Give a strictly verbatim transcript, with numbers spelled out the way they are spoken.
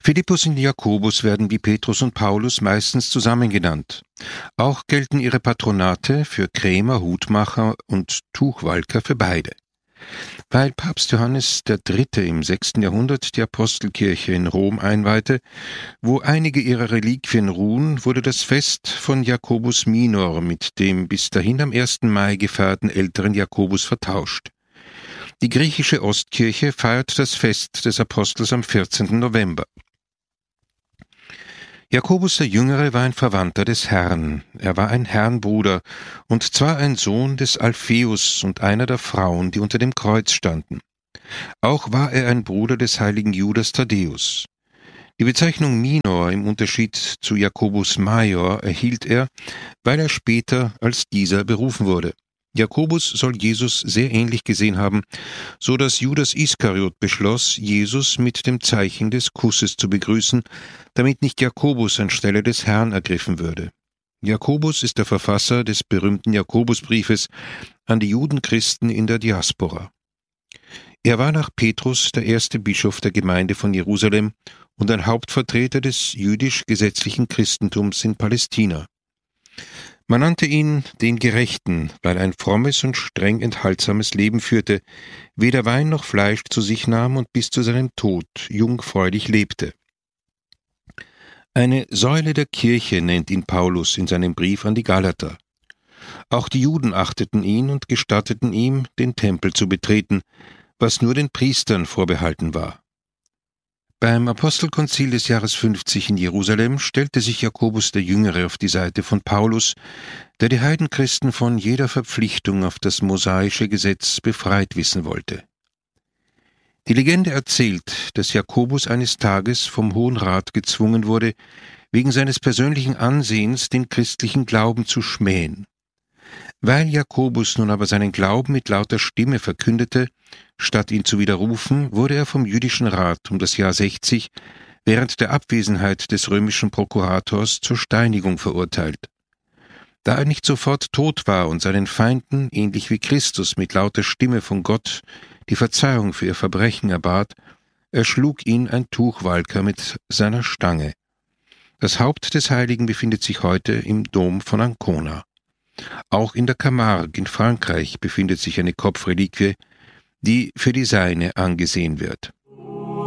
Philippus und Jakobus werden wie Petrus und Paulus meistens zusammen genannt. Auch gelten ihre Patronate für Krämer, Hutmacher und Tuchwalker für beide. Weil Papst Johannes der Dritte im sechsten Jahrhundert die Apostelkirche in Rom einweihte, wo einige ihrer Reliquien ruhen, wurde das Fest von Jakobus Minor mit dem bis dahin am ersten Mai gefeierten älteren Jakobus vertauscht. Die griechische Ostkirche feiert das Fest des Apostels am vierzehnten November. Jakobus der Jüngere war ein Verwandter des Herrn. Er war ein Herrnbruder, und zwar ein Sohn des Alpheus und einer der Frauen, die unter dem Kreuz standen. Auch war er ein Bruder des heiligen Judas Thaddäus. Die Bezeichnung Minor im Unterschied zu Jakobus Major erhielt er, weil er später als dieser berufen wurde. Jakobus soll Jesus sehr ähnlich gesehen haben, so dass Judas Iskariot beschloss, Jesus mit dem Zeichen des Kusses zu begrüßen, damit nicht Jakobus anstelle des Herrn ergriffen würde. Jakobus ist der Verfasser des berühmten Jakobusbriefes an die Judenchristen in der Diaspora. Er war nach Petrus der erste Bischof der Gemeinde von Jerusalem und ein Hauptvertreter des jüdisch-gesetzlichen Christentums in Palästina. Man nannte ihn den Gerechten, weil er ein frommes und streng enthaltsames Leben führte, weder Wein noch Fleisch zu sich nahm und bis zu seinem Tod jungfräulich lebte. Eine Säule der Kirche nennt ihn Paulus in seinem Brief an die Galater. Auch die Juden achteten ihn und gestatteten ihm, den Tempel zu betreten, was nur den Priestern vorbehalten war. Beim Apostelkonzil des Jahres fünfzig in Jerusalem stellte sich Jakobus der Jüngere auf die Seite von Paulus, der die Heidenchristen von jeder Verpflichtung auf das mosaische Gesetz befreit wissen wollte. Die Legende erzählt, dass Jakobus eines Tages vom Hohen Rat gezwungen wurde, wegen seines persönlichen Ansehens den christlichen Glauben zu schmähen. Weil Jakobus nun aber seinen Glauben mit lauter Stimme verkündete, statt ihn zu widerrufen, wurde er vom jüdischen Rat um das Jahr sechzig während der Abwesenheit des römischen Prokurators zur Steinigung verurteilt. Da er nicht sofort tot war und seinen Feinden, ähnlich wie Christus, mit lauter Stimme von Gott die Verzeihung für ihr Verbrechen erbat, erschlug ihn ein Tuchwalker mit seiner Stange. Das Haupt des Heiligen befindet sich heute im Dom von Ancona. Auch in der Camargue in Frankreich befindet sich eine Kopfreliquie, die für die seine angesehen wird.